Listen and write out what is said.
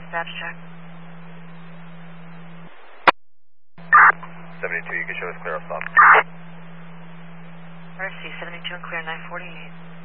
Dispatch check. 72, you can show us clear, I'll stop. RC 72 and clear 948.